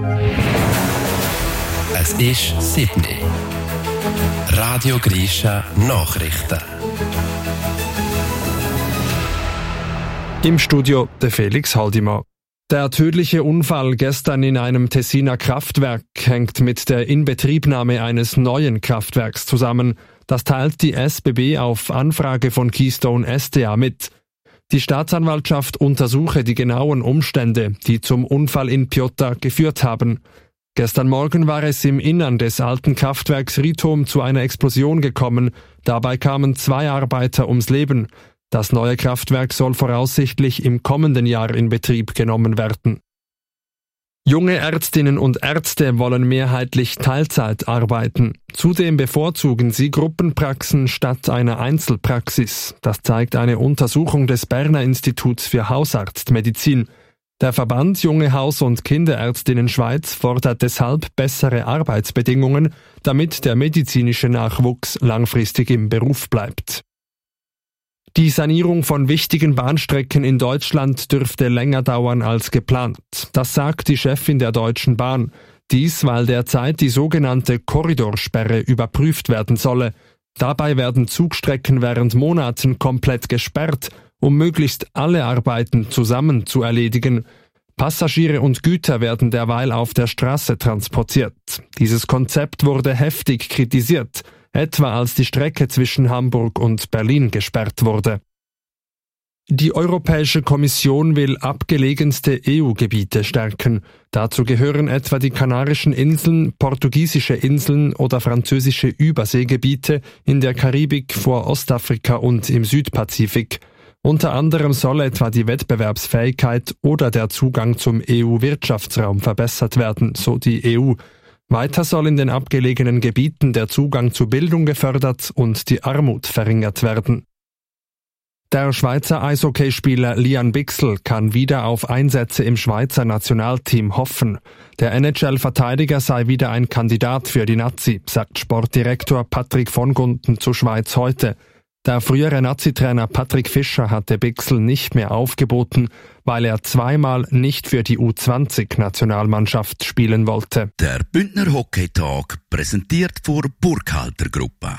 Es ist 7 Uhr. Radio Grisha Nachrichten. Im Studio der Felix Haldimann. Der tödliche Unfall gestern in einem Tessiner Kraftwerk hängt mit der Inbetriebnahme eines neuen Kraftwerks zusammen. Das teilt die SBB auf Anfrage von Keystone SDA mit. Die Staatsanwaltschaft untersuche die genauen Umstände, die zum Unfall in Piotta geführt haben. Gestern Morgen war es im Innern des alten Kraftwerks Ritom zu einer Explosion gekommen. Dabei kamen 2 Arbeiter ums Leben. Das neue Kraftwerk soll voraussichtlich im kommenden Jahr in Betrieb genommen werden. Junge Ärztinnen und Ärzte wollen mehrheitlich Teilzeit arbeiten. Zudem bevorzugen sie Gruppenpraxen statt einer Einzelpraxis. Das zeigt eine Untersuchung des Berner Instituts für Hausarztmedizin. Der Verband Junge Haus- und Kinderärztinnen Schweiz fordert deshalb bessere Arbeitsbedingungen, damit der medizinische Nachwuchs langfristig im Beruf bleibt. Die Sanierung von wichtigen Bahnstrecken in Deutschland dürfte länger dauern als geplant. Das sagt die Chefin der Deutschen Bahn. Dies, weil derzeit die sogenannte Korridorsperre überprüft werden solle. Dabei werden Zugstrecken während Monaten komplett gesperrt, um möglichst alle Arbeiten zusammen zu erledigen. Passagiere und Güter werden derweil auf der Straße transportiert. Dieses Konzept wurde heftig kritisiert, etwa als die Strecke zwischen Hamburg und Berlin gesperrt wurde. Die Europäische Kommission will abgelegenste EU-Gebiete stärken. Dazu gehören etwa die Kanarischen Inseln, portugiesische Inseln oder französische Überseegebiete in der Karibik, vor Ostafrika und im Südpazifik. Unter anderem soll etwa die Wettbewerbsfähigkeit oder der Zugang zum EU-Wirtschaftsraum verbessert werden, so die EU. Weiter soll in den abgelegenen Gebieten der Zugang zu Bildung gefördert und die Armut verringert werden. Der Schweizer Eishockeyspieler Lian Bichsel kann wieder auf Einsätze im Schweizer Nationalteam hoffen. Der NHL-Verteidiger sei wieder ein Kandidat für die Nazi, sagt Sportdirektor Patrick von Gunten zu Schweiz heute. Der frühere Nazi-Trainer Patrick Fischer hatte Bichsel nicht mehr aufgeboten, weil er 2-mal nicht für die U20-Nationalmannschaft spielen wollte. Der Bündner Hockeytag präsentiert von Burkhalter Gruppe.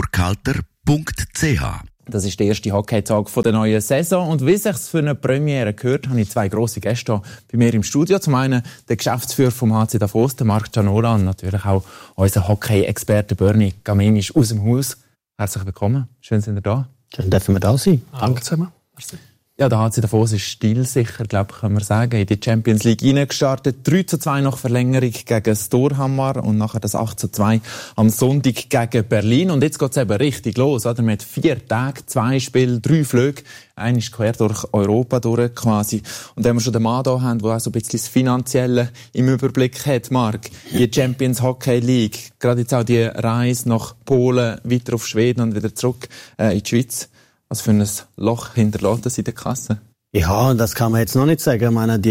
burkhalter.ch. Das ist der erste Hockeytag der neuen Saison. Und wie es sich für eine Premiere gehört, habe ich 2 grosse Gäste bei mir im Studio. Zum einen der Geschäftsführer vom HC Davos, der Marc Gianola, und natürlich auch unser Hockey-Experte Bernie Gamenisch aus dem Haus. Herzlich willkommen. Schön, sind ihr da. Schön, dürfen wir da sein. Danke zusammen. Ja, der HC Davos ist stilsicher, glaube ich, können wir sagen, in die Champions League reingestartet. 3:2 nach Verlängerung gegen Storhamar und nachher das 8:2 am Sonntag gegen Berlin. Und jetzt geht's eben richtig los, oder? Mit 4 Tagen, 2 Spiele, 3 Flüge. Einer ist quer durch Europa durch, quasi. Und wenn wir schon den Mann da haben, der auch so ein bisschen das Finanzielle im Überblick hat, Marc, die Champions Hockey League, gerade jetzt auch die Reise nach Polen, weiter auf Schweden und wieder zurück in die Schweiz. Was für ein Loch hinterlässt das in der Kasse? Ja, das kann man jetzt noch nicht sagen. Ich meine,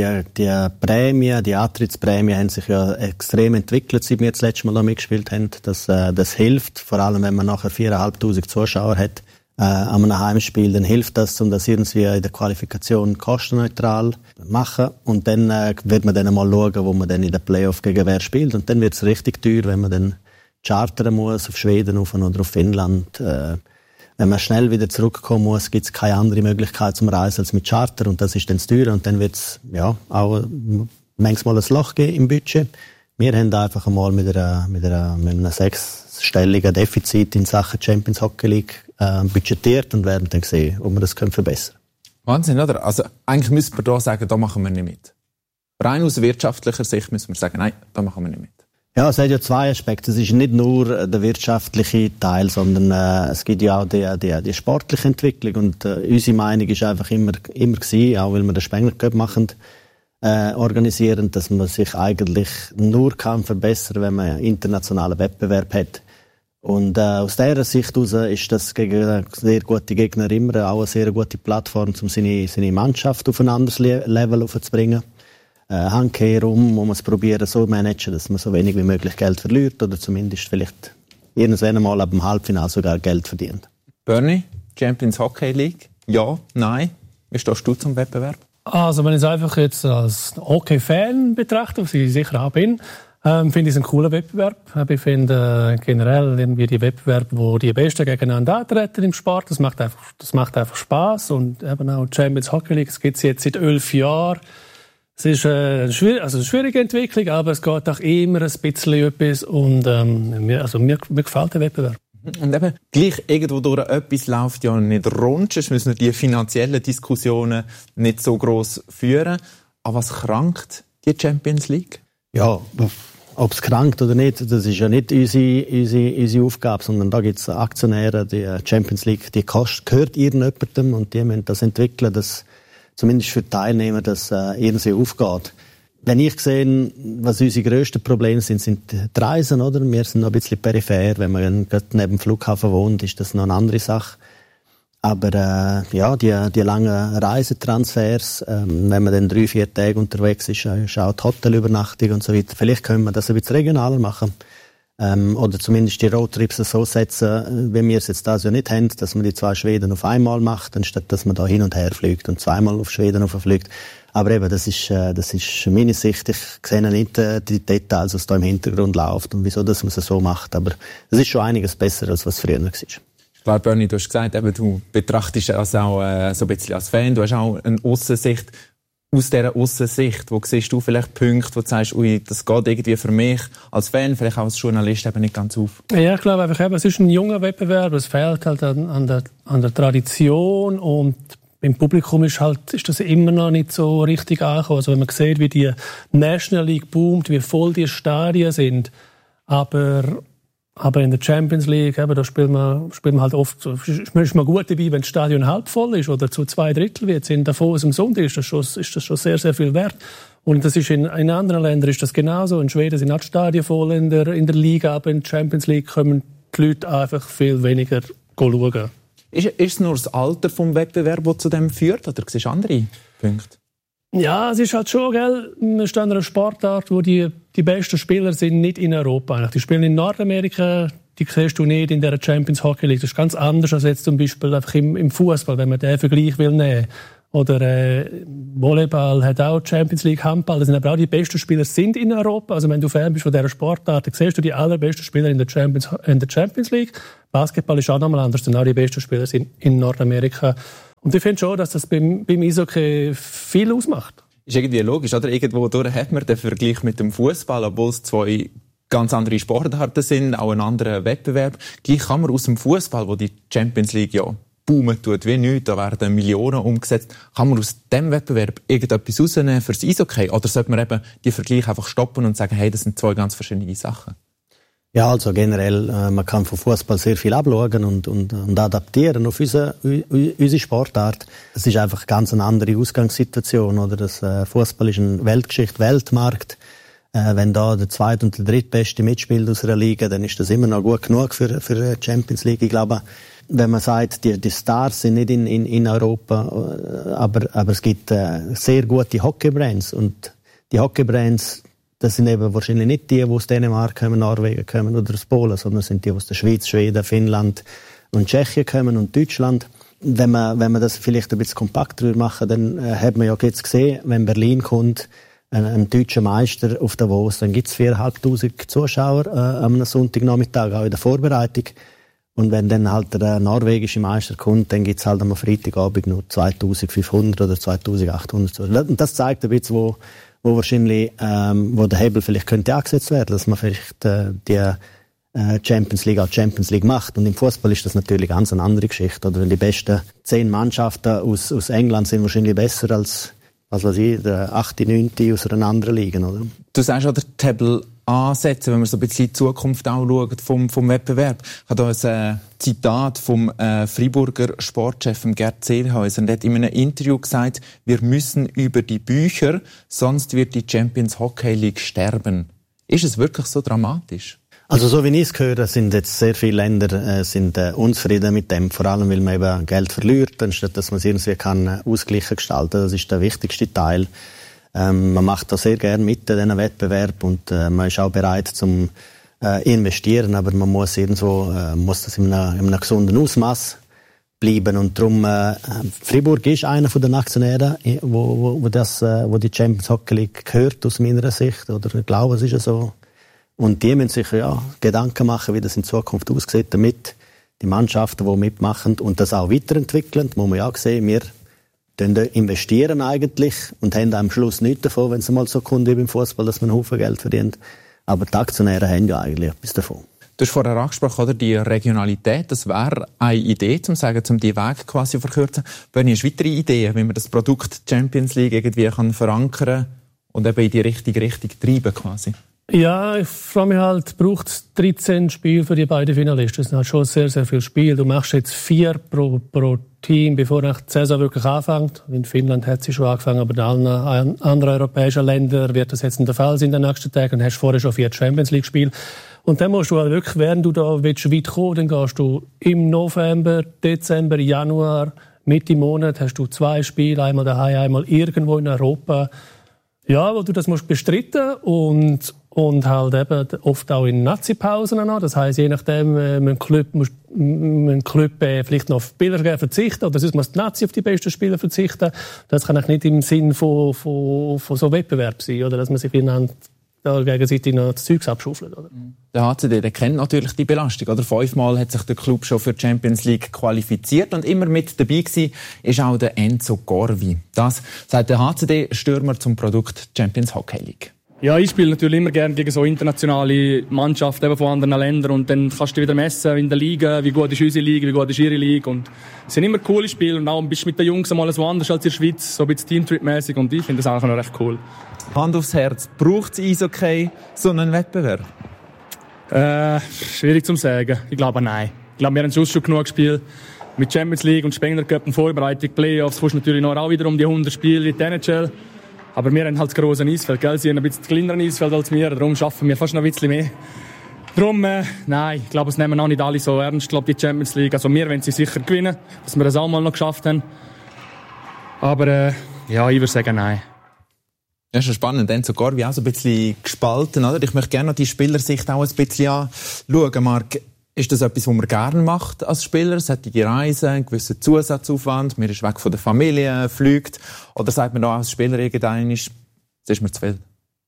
die Prämie, die Antrittsprämie haben sich ja extrem entwickelt, seit wir das letzte Mal da mitgespielt haben. Das hilft, vor allem wenn man nachher 4'500 Zuschauer hat an einem Heimspiel, dann hilft das, um das irgendwie in der Qualifikation kostenneutral machen. Und dann wird man dann mal schauen, wo man dann in der Playoff gegen wer spielt. Und dann wird es richtig teuer, wenn man dann chartern muss auf Schweden oder auf Finnland. Wenn man schnell wieder zurückkommen muss, gibt es keine andere Möglichkeit zum Reisen als mit Charter, und das ist dann zu teuer, und dann wird es ja auch manchmal ein Loch geben im Budget. Wir haben einfach einmal mit einem 6-stelligen Defizit in Sachen Champions Hockey League budgetiert und werden dann sehen, ob wir das verbessern können. Wahnsinn, oder? Also eigentlich müsste man da sagen, da machen wir nicht mit. Rein aus wirtschaftlicher Sicht müssen wir sagen, nein, da machen wir nicht mit. Ja, es hat ja 2 Aspekte. Es ist nicht nur der wirtschaftliche Teil, sondern es gibt ja auch die sportliche Entwicklung. Und unsere Meinung ist einfach immer gewesen, auch weil wir den Spengler Cup machen, organisieren, dass man sich eigentlich nur kann verbessern, wenn man einen internationalen Wettbewerb hat. Und aus dieser Sicht heraus ist das gegen sehr gute Gegner immer auch eine sehr gute Plattform, um seine Mannschaft auf ein anderes Level aufzubringen. Handkehrum muss man es probieren, so managen, dass man so wenig wie möglich Geld verliert oder zumindest vielleicht irgendwann einmal ab dem Halbfinale sogar Geld verdient. Bernie, Champions Hockey League, ja, nein. Wie stehst du zum Wettbewerb? Also wenn ich es einfach jetzt als Hockey-Fan betrachte, was ich sicher auch bin, finde ich es einen coolen Wettbewerb. Ich finde generell irgendwie die Wettbewerbe, wo die Besten gegeneinander antreten im Sport, das macht einfach Spaß. Und eben auch die Champions Hockey League, das gibt es jetzt seit 11 Jahren. Es ist eine schwierige Entwicklung, aber es geht auch immer ein bisschen etwas und mir gefällt der Wettbewerb. Und eben, gleich irgendwo durch etwas läuft ja nicht rund, sonst müssen wir die finanziellen Diskussionen nicht so gross führen. Aber was krankt die Champions League? Ja, ob es krankt oder nicht, das ist ja nicht unsere Aufgabe, sondern da gibt es Aktionäre, die Champions League, die gehört irgendjemandem und die müssen das entwickeln, dass zumindest für die Teilnehmer das irgendwie aufgeht. Wenn ich sehe, was unsere grössten Probleme sind die Reisen, oder? Wir sind noch ein bisschen peripher. Wenn man gerade neben dem Flughafen wohnt, ist das noch eine andere Sache. Aber die langen Reisetransfers, wenn man dann 3-4 Tage unterwegs ist, auch die Hotelübernachtung und so weiter. Vielleicht können wir das ein bisschen regionaler machen. Oder zumindest die Roadtrips so setzen, wie wir es jetzt das ja nicht haben, dass man die 2 Schweden auf einmal macht, anstatt dass man da hin und her fliegt und 2-mal auf Schweden fliegt. Aber eben, das ist meine Sicht. Ich sehe nicht die Details, was da im Hintergrund läuft und wieso dass man es so macht. Aber es ist schon einiges besser, als was früher war. Ich glaube, Bernie, du hast gesagt, eben, du betrachtest das auch so ein bisschen als Fan. Du hast auch eine Aussensicht. Aus dieser Aussensicht, wo siehst du vielleicht Punkte, wo du sagst, ui, das geht irgendwie für mich als Fan, vielleicht auch als Journalist eben nicht ganz auf? Ja, ich glaube einfach, es ist ein junger Wettbewerb, es fehlt halt an der Tradition und im Publikum ist das immer noch nicht so richtig angekommen. Also wenn man sieht, wie die National League boomt, wie voll die Stadien sind, aber in der Champions League, da spielt man halt oft, ist man gut dabei, wenn das Stadion halb voll ist oder zu 2/3 wird. In Davos am Sonntag ist das schon sehr, sehr viel wert. Und das ist in anderen Ländern ist das genauso. In Schweden sind auch die Stadien voll in der Liga, aber in der Champions League kommen die Leute einfach viel weniger schauen. Ist es nur das Alter vom Wettbewerb, das zu dem führt, oder siehst du andere Punkte? Ja, es ist halt schon, gell, wir stehen in einer Sportart, wo die besten Spieler sind nicht in Europa eigentlich. Die spielen in Nordamerika, die siehst du nicht in der Champions Hockey League. Das ist ganz anders als jetzt zum Beispiel einfach im Fußball, wenn man den Vergleich will nehmen. Oder Volleyball hat auch Champions League, Handball. Das sind aber auch die besten Spieler sind in Europa. Also wenn du Fan bist von dieser Sportart, dann siehst du die allerbesten Spieler in der Champions League. Basketball ist auch nochmal anders, denn auch die besten Spieler sind in Nordamerika. Und ich finde schon, dass das beim Eishockey viel ausmacht. Ist irgendwie logisch, oder? Irgendwo durch hat man den Vergleich mit dem Fußball, obwohl es 2 ganz andere Sportarten sind, auch ein anderer Wettbewerb. Gleich kann man aus dem Fußball, wo die Champions League ja boomen tut wie nichts, da werden Millionen umgesetzt, kann man aus dem Wettbewerb irgendetwas rausnehmen fürs Eishockey? Oder sollte man eben die Vergleiche einfach stoppen und sagen, hey, das sind 2 ganz verschiedene Sachen? Ja, also generell, man kann vom Fußball sehr viel abschauen und adaptieren auf unsere Sportart. Es ist einfach ganz eine andere Ausgangssituation, oder? Das Fußball ist eine Weltgeschichte, Weltmarkt. Wenn da der 2. und der 3. Beste mitspielt aus einer Liga, dann ist das immer noch gut genug für die Champions League. Ich glaube, wenn man sagt, die Stars sind nicht in Europa, aber es gibt sehr gute Hockey-Brands und die Hockey-Brands, das sind eben wahrscheinlich nicht die aus Dänemark kommen, Norwegen kommen oder aus Polen, sondern sind die aus der Schweiz, Schweden, Finnland und Tschechien kommen und Deutschland. Wenn man das vielleicht ein bisschen kompakter machen würde, dann hat man ja jetzt gesehen, wenn Berlin kommt, ein deutscher Meister auf Davos, dann gibt es 4'500 Zuschauer am Sonntagnachmittag, auch in der Vorbereitung. Und wenn dann halt der norwegische Meister kommt, dann gibt es halt am Freitagabend nur 2'500 oder 2'800. Und das zeigt ein bisschen, wo wahrscheinlich, wo der Hebel vielleicht könnte angesetzt werden, dass man vielleicht die Champions League auch Champions League macht. Und im Fußball ist das natürlich ganz eine andere Geschichte. Oder die besten 10 Mannschaften aus England sind wahrscheinlich besser als der 8., 9. aus einer anderen Liga, oder? Du sagst auch, der Hebel ansetzen, wenn man so ein bisschen in die Zukunft auch schaut vom Wettbewerb. Ich habe hier ein Zitat vom Freiburger Sportchef Gerd Seelhäuser. Er hat in einem Interview gesagt, wir müssen über die Bücher, sonst wird die Champions Hockey League sterben. Ist es wirklich so dramatisch? Also so wie ich es höre, sind jetzt sehr viele Länder unzufrieden mit dem, vor allem weil man eben Geld verliert, anstatt dass man es irgendwie ausgleichen gestalten kann. Das ist der wichtigste Teil. Man macht da sehr gerne mit in diesen Wettbewerb und man ist auch bereit zum investieren, aber man muss irgendwo muss das in einem gesunden Ausmaß bleiben. Und darum, Freiburg ist einer der Aktionäre, wo die Champions Hockey League gehört, aus meiner Sicht. Oder ich glaube, es ist ja so. Und die müssen sich Gedanken machen, wie das in Zukunft aussieht, damit die Mannschaften, die mitmachen und das auch weiterentwickeln, muss man ja auch sehen, wir investieren eigentlich und haben am Schluss nichts davon, wenn es mal so kommt wie beim Fußball, dass man einen Haufen Geld verdient. Aber die Aktionäre haben ja eigentlich etwas davon. Du hast vorher angesprochen, oder? Die Regionalität, das wäre eine Idee, um die Wege quasi zu verkürzen. Bernie, hast du weitere Ideen, wie man das Produkt Champions League irgendwie kann verankern und eben in die richtige Richtung treiben quasi? Ja, ich frage mich halt, braucht es 13 Spiele für die beiden Finalisten? Das sind halt schon sehr, sehr viele Spiele. Du machst jetzt 4 pro Team, bevor die Saison wirklich anfängt. In Finnland hat sie schon angefangen, aber in allen anderen europäischen Ländern wird das jetzt nicht der Fall sein in den nächsten Tagen. Dann hast du vorher schon 4 Champions League Spiele. Und dann musst du halt wirklich, während du da weit kommen, dann gehst du im November, Dezember, Januar, Mitte Monat hast du 2 Spiele, einmal daheim, einmal irgendwo in Europa. Ja, wo du das musst bestreiten und halt eben oft auch in Nazi-Pausen noch. Das heisst, je nachdem, ein Club vielleicht noch auf Spieler verzichten oder sonst muss die Nazi auf die besten Spieler verzichten. Das kann nicht im Sinn von so Wettbewerb sein, oder dass man sich da gegenseitig noch das Zeugs abschaufelt, oder? Der HCD, der kennt natürlich die Belastung, oder? 5-mal hat sich der Club schon für die Champions League qualifiziert und immer mit dabei gewesen ist auch der Enzo Corvi. Das sagt der HCD-Stürmer zum Produkt Champions Hockey League. Ja, ich spiele natürlich immer gerne gegen so internationale Mannschaften eben von anderen Ländern und dann kannst du wieder messen in der Liga, wie gut ist unsere Liga, wie gut ist ihre Liga und es sind immer coole Spiele und auch bist mit den Jungs einmal so anders als in der Schweiz, so ein bisschen Teamtrip-mäßig und ich finde das auch noch recht cool. Hand aufs Herz, braucht es Eishockey so einen Wettbewerb? Schwierig zu sagen. Ich glaube nein. Ich glaube, wir haben schon genug gespielt mit Champions League und Spengler Cup und Vorbereitung, Playoffs, kommst natürlich noch auch wieder um die 100 Spiele wie die NHL. Aber wir haben halt das grosse Eisfeld, gell? Sie haben ein bisschen kleineren Eisfeld als wir, darum schaffen wir fast noch ein bisschen mehr. Darum, nein, ich glaube, es nehmen auch nicht alle so ernst, ich glaube, die Champions League. Also wir wollen sie sicher gewinnen, dass wir das auch mal noch geschafft haben. Aber ja, ich würde sagen, nein. Ja, schon spannend. Enzo Corvi auch so ein bisschen gespalten, oder? Ich möchte gerne noch die Spielersicht auch ein bisschen anschauen. Marc, ist das etwas, was man gerne macht als Spieler? Solche Reisen, einen gewissen Zusatzaufwand, man ist weg von der Familie, fliegt? Oder sagt man da als Spieler irgendwann, es ist mir zu viel?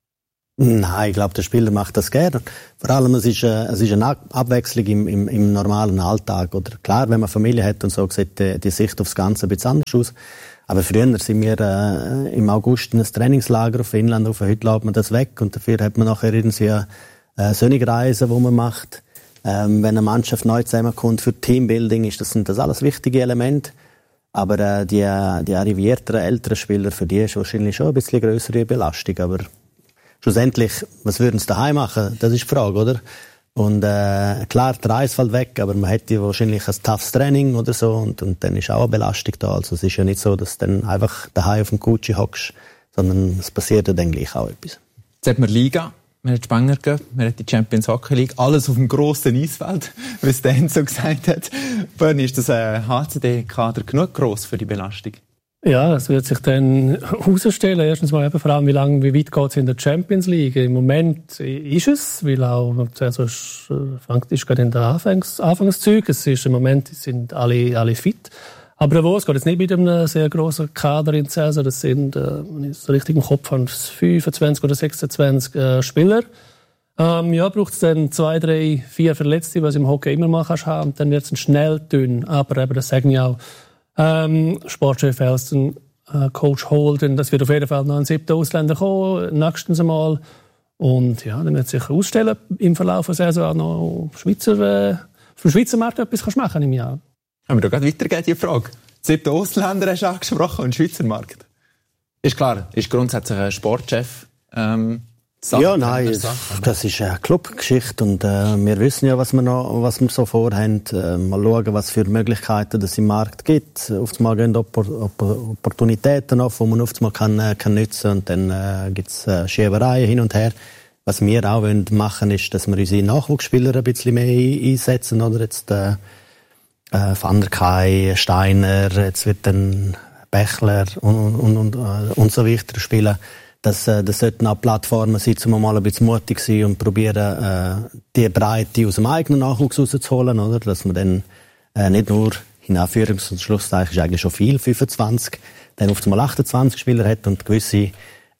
Nein, ich glaube, der Spieler macht das gerne. Vor allem, es ist eine Abwechslung im normalen Alltag. Oder klar, wenn man Familie hat und so, sieht die Sicht aufs Ganze ein bisschen anders aus. Aber früher sind wir im August in ein Trainingslager auf Finnland, heute lädt man das weg und dafür hat man nachher irgendwie sonnige Reisen, die man macht. Wenn eine Mannschaft neu zusammenkommt für Teambuilding, sind das alles wichtige Elemente. Aber die arrivierten, älteren Spieler, für die ist wahrscheinlich schon ein bisschen grössere Belastung. Aber schlussendlich, was würden sie daheim machen? Das ist die Frage, oder? Und klar, der Reis fällt weg, aber man hätte wahrscheinlich ein toughes Training oder so und dann ist auch eine Belastung da. Also es ist ja nicht so, dass du dann einfach daheim auf dem Kutschi hockst, sondern es passiert ja dann gleich auch etwas. Jetzt hat man Liga, man hat Spengler Cup, man hat die Champions Hockey League, alles auf dem grossen Eisfeld, wie es Dan so gesagt hat. Bernie, ist das ein HCD-Kader genug gross für die Belastung? Ja, das wird sich dann herausstellen. Erstens mal eben vor allem, wie weit geht es in der Champions League. Im Moment ist es, weil auch, also ist gerade in der Anfangszeit. Es ist im Moment, sind alle fit. Aber wo es geht jetzt nicht mit einem sehr grossen Kader in die Saison. Das sind, wenn ich es richtig im Kopf habe, 25 oder 26 Spieler. Ja, braucht es dann 2, 3, 4 Verletzte, was im Hockey immer mal kannst haben. Dann wird es schnell dünn. Aber eben, das sagen ja auch Sportchef Elston, Coach Holden, das wird auf jeden Fall noch ein 7. Ausländer kommen, nächstens einmal. Und ja, dann wird sich ausstellen im Verlauf der Saison auch noch auf dem Schweizer Markt etwas kannst machen im Jahr. Können wir da gerade weitergehen, die Frage? 7. Ausländer hast du angesprochen und Schweizer Markt? Ist klar, ist grundsätzlich ein Sportchef. Ja, nein, das ist eine Clubgeschichte und wir wissen ja, was wir so vorhaben. Mal schauen, was für Möglichkeiten es im Markt gibt. Oftmals gehen Opportunitäten auf, die man oftmals kann nutzen und dann gibt's Schiebereien hin und her. Was wir auch machen wollen, ist, dass wir unsere Nachwuchsspieler ein bisschen mehr einsetzen. Oder jetzt Van der Kay, Steiner, jetzt wird dann Bechler und so weiter spielen. Das sollten auch Plattformen sein, um mal ein bisschen mutig zu sein und probieren, die Breite aus dem eigenen Nachwuchs rauszuholen, oder? Dass man dann nicht nur in Anführungs- und Schlusszeichen ist eigentlich schon viel, 25, dann auf einmal 28 Spieler hat und gewisse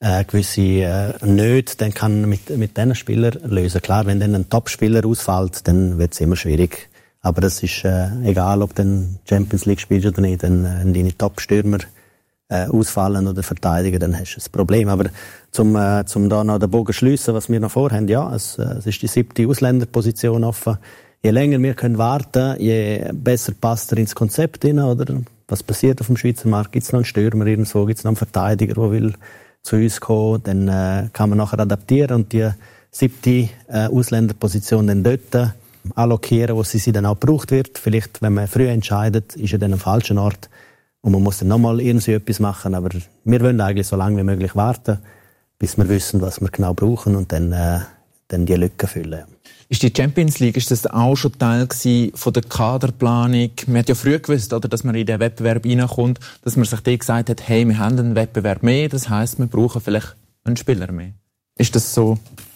Nöte, dann kann man mit diesen Spielern lösen. Klar, wenn dann ein Top-Spieler ausfällt, dann wird es immer schwierig. Aber das ist egal, ob du Champions League spielst oder nicht, wenn deine Top-Stürmer ausfallen oder Verteidiger, dann hast du ein Problem. Aber zum da noch den Bogen schliessen, was wir noch vorhaben, ja, es ist die 7. Ausländerposition offen. Je länger wir können warten, je besser passt er ins Konzept rein, oder was passiert auf dem Schweizer Markt? Gibt es noch einen Stürmer irgendwo? Gibt es noch einen Verteidiger, der will zu uns kommen? Dann kann man nachher adaptieren und die 7. Ausländerposition dann dort allokieren, wo sie dann auch gebraucht wird. Vielleicht, wenn man früh entscheidet, ist er dann am falschen Ort und man muss dann nochmal irgendwie etwas machen. Aber wir wollen eigentlich so lange wie möglich warten, bis wir wissen, was wir genau brauchen und dann die Lücken füllen. Ist die Champions League, ist das auch schon Teil von der Kaderplanung? Man hat ja früh gewusst, oder, dass man in den Wettbewerb reinkommt, dass man sich da gesagt hat, hey, wir haben einen Wettbewerb mehr, das heisst, wir brauchen vielleicht einen Spieler mehr. Ist das so?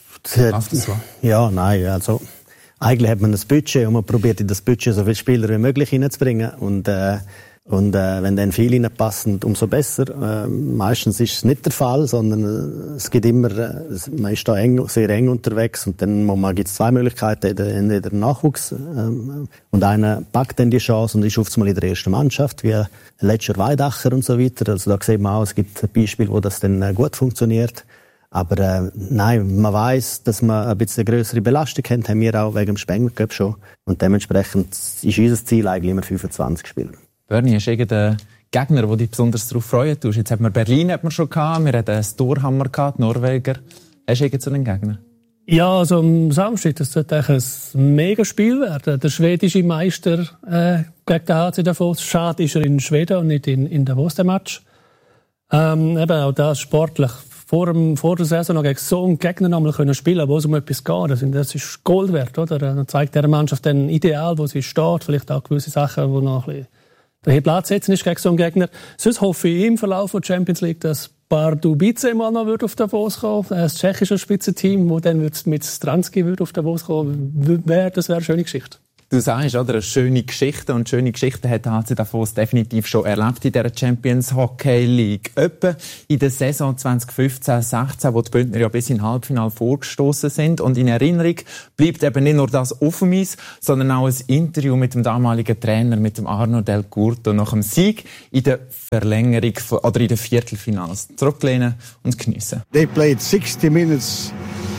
Ja, nein, also eigentlich hat man ein Budget und man probiert in das Budget so viele Spieler wie möglich hineinzubringen und wenn dann viele reinpassen, umso besser. Meistens ist es nicht der Fall, sondern es gibt immer, man ist da sehr eng unterwegs und dann gibt es 2 Möglichkeiten, entweder Nachwuchs und einer packt dann die Chance und ist oft mal in der ersten Mannschaft, wie Letscher Weidacher und so weiter. Also da sieht man auch, es gibt Beispiele, wo das dann gut funktioniert. Aber nein, man weiss, dass man ein bisschen eine grössere Belastung haben wir auch wegen dem Spengler Cup schon. Und dementsprechend ist unser Ziel eigentlich immer 25 Spieler. Bernie, hast du irgendeinen Gegner, der dich besonders darauf freuen tust? Jetzt haben wir Berlin schon gehabt, wir hatten Storhamar gehabt, die Norweger. Hast du irgendeinen Gegner? Ja, also am Samstag, das sollte eigentlich ein mega Spiel werden. Der schwedische Meister gegen den HC Davos. Schade ist er in Schweden und nicht in Davos, der Match. Eben auch das sportlich. Vor der Saison noch gegen so einen Gegner noch mal spielen, wo es um etwas geht. Das ist Gold wert, oder? Dann zeigt der Mannschaft dann ideal, wo sie steht. Vielleicht auch gewisse Sachen, wo noch ein bisschen der Platz setzen ist gegen so einen Gegner. Sonst hoffe ich im Verlauf der Champions League, dass Pardubice mal noch auf Davos kommen. Das tschechische Spitzenteam, das dann mit Stranski auf Davos kommen. Das wäre eine schöne Geschichte. Du sagst, oder, eine schöne Geschichte. Und schöne Geschichten hat HC Davos definitiv schon erlebt in dieser Champions Hockey League. Etwa in der Saison 2015-16, wo die Bündner ja bis in Halbfinale vorgestoßen sind. Und in Erinnerung bleibt eben nicht nur das auf dem Eis, sondern auch ein Interview mit dem damaligen Trainer, mit dem Arno Del Curto, nach dem Sieg in der Verlängerung oder in den Viertelfinals. Zurücklehnen und geniessen. They played 60 minutes,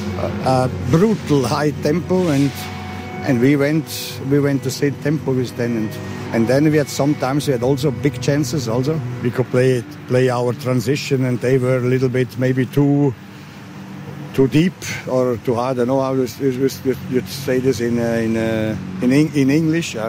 brutal high tempo and we went to same tempo with them and then we had also big chances also. We could play our transition and they were a little bit maybe too deep or too hard. I don't know how you say this in English.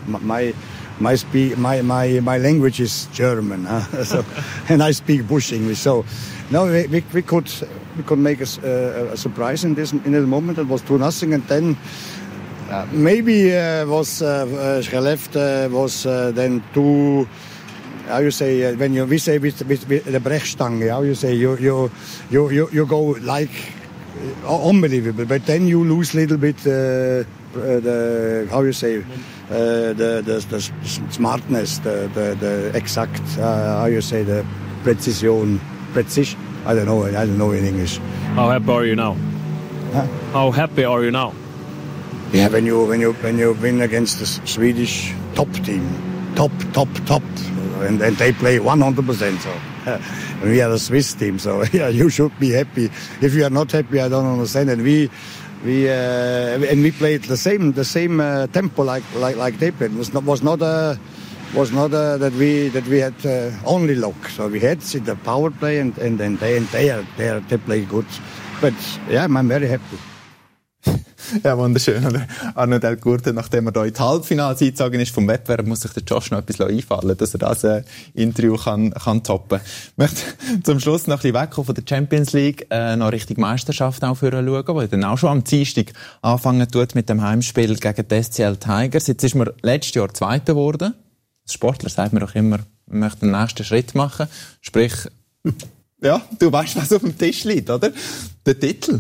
My language is German, so, and I speak bush English. So no, we could make a surprise in this moment. It was 2-0 and then maybe Scheleft was then too. How you say we say with the Brechstange? How you say you go like unbelievable, but then you lose a little bit the how you say the smartness, the exact how you say the precision. I don't know in English. How happy are you now? Huh? How happy are you now? Yeah, when you win against the Swedish top team, top, and they play 100%. So we are a Swiss team, so yeah, you should be happy. If you are not happy, I don't understand. And we played the same tempo like they played. It was not that we had only luck. So we had the power play and they play good. But yeah, I'm very happy. Ja, wunderschön. Oder? Arno Del Curto, nachdem er da in die Halbfinale eingezogen ist vom Wettbewerb, muss sich der Josh noch etwas einfallen, dass er das Interview kann toppen. Ich möchte zum Schluss noch ein bisschen wegkommen von der Champions League, noch Richtung Meisterschaft auch schauen, wo dann auch schon am Dienstag anfangen tut mit dem Heimspiel gegen die SCL Tigers. Jetzt ist man letztes Jahr Zweiter geworden. Als Sportler sagt man doch immer, man möchte den nächsten Schritt machen. Sprich, ja, du weißt, was auf dem Tisch liegt, oder? Der Titel.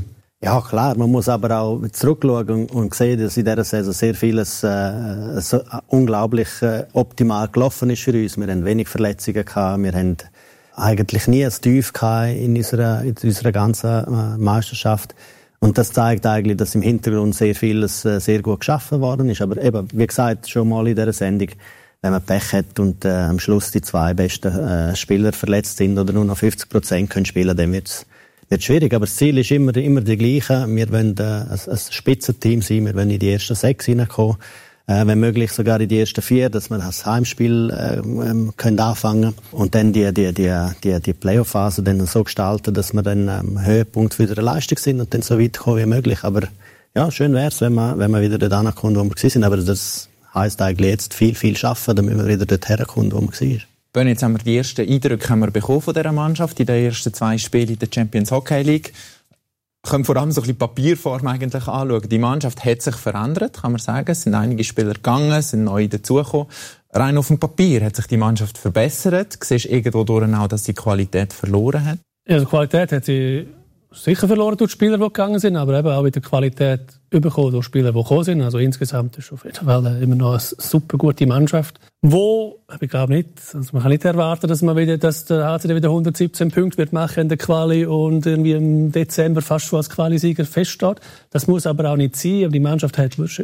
Ja, klar. Man muss aber auch zurückschauen und sehen, dass in dieser Saison sehr vieles so unglaublich optimal gelaufen ist für uns. Wir haben wenig Verletzungen gehabt. Wir haben eigentlich nie ein Tief gehabt in unserer ganzen Meisterschaft. Und das zeigt eigentlich, dass im Hintergrund sehr vieles sehr gut geschaffen worden ist. Aber eben, wie gesagt, schon mal in dieser Sendung, wenn man Pech hat und am Schluss die 2 besten Spieler verletzt sind oder nur noch 50% können spielen, dann wird schwierig. Aber das Ziel ist immer die gleiche. Wir wollen ein Spitzenteam sein. Wir wollen in die ersten 6 hineinkommen. Wenn möglich sogar in die ersten 4, dass wir das Heimspiel können anfangen und dann die Playoff-Phase dann so gestalten, dass wir dann am Höhepunkt wieder der Leistung sind und dann so weit kommen wie möglich. Aber ja, schön wär's, wenn wir wieder dort ankommen, wo wir gewesen sind. Aber das heisst eigentlich jetzt viel arbeiten, damit wir wieder dort herkommen, wo wir waren. Wenn jetzt haben wir die ersten Eindrücke bekommen von dieser Mannschaft in den ersten 2 Spielen in der Champions Hockey League. Können vor allem so ein bisschen Papierform eigentlich anschauen. Die Mannschaft hat sich verändert, kann man sagen. Es sind einige Spieler gegangen, es sind neue dazugekommen. Rein auf dem Papier hat sich die Mannschaft verbessert. Siehst du irgendwo durch auch, dass sie Qualität verloren hat? Ja, also Qualität hat sie sicher verloren durch die Spieler, die gegangen sind, aber eben auch wieder Qualität bekommen durch Spieler, die gekommen sind. Also insgesamt ist auf jeden Fall immer noch eine super gute Mannschaft. Ich glaube nicht, also man kann nicht erwarten, dass der HCD wieder 117 Punkte wird machen in der Quali und irgendwie im Dezember fast schon als Quali-Sieger feststeht. Das muss aber auch nicht sein. Aber die Mannschaft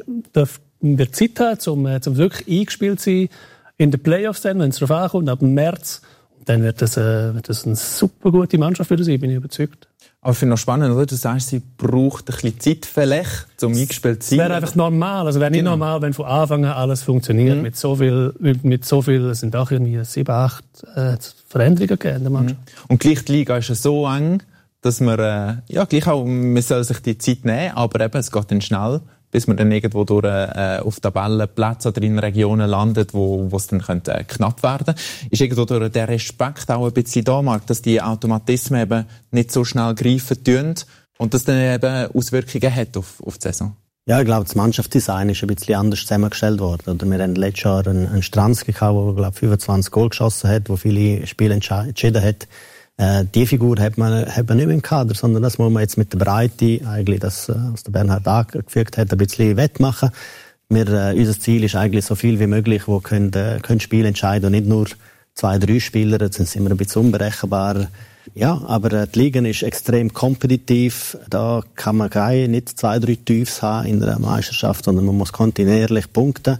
wird Zeit haben, zum wirklich eingespielt zu sein in den Playoffs dann, wenn es darauf ankommt, ab März. Dann wird das eine super gute Mannschaft wieder sein, bin ich überzeugt. Aber ich finde noch spannend, oder? Du sagst, sie braucht ein bisschen Zeit vielleicht, um eingespielt zu sein. Es wäre einfach normal. Also wäre nicht normal, wenn von Anfang an alles funktioniert. Mit so viel, es sind auch irgendwie 7, 8 Veränderungen gegeben in der Mannschaft. Und gleich die Liga ist ja so eng, dass man, gleich auch, man soll sich die Zeit nehmen, aber eben, es geht dann schnell, bis man dann irgendwo durch, auf Tabellenplätzen oder in Regionen landet, wo es dann knapp werden könnte. Ist irgendwo durch der Respekt auch ein bisschen da, Marc, dass die Automatismen eben nicht so schnell greifen tun und das dann eben Auswirkungen hat auf die Saison? Ja, ich glaube, das Mannschaftsdesign ist ein bisschen anders zusammengestellt worden. Oder wir hatten letztes Jahr einen Stranski gehabt, der, glaube ich, 25 Goal geschossen hat, der viele Spiele entschieden hat. Die Figur hat man nicht mehr im Kader, sondern das muss man jetzt mit der Breite, eigentlich das, was der Bernhard angefügt hat, ein bisschen wettmachen. Unser Ziel ist eigentlich so viel wie möglich, die können Spiele entscheiden und nicht nur 2, 3 Spieler, jetzt sind wir ein bisschen unberechenbarer. Ja, aber die Liga ist extrem kompetitiv. Da kann man nicht 2, 3 Tiefs haben in der Meisterschaft, sondern man muss kontinuierlich punkten.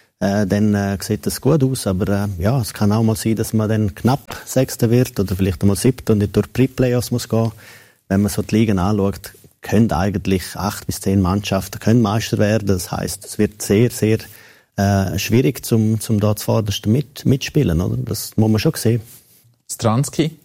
Dann sieht das gut aus, aber es kann auch mal sein, dass man dann knapp 6. wird oder vielleicht einmal 7. und nicht durch Pre-Playoffs muss gehen. Wenn man so die Ligen anschaut, können eigentlich 8 bis 10 Mannschaften Meister werden. Das heisst, es wird sehr, sehr schwierig, zum da zuvorderst mitspielen. Oder? Das muss man schon sehen. Stranski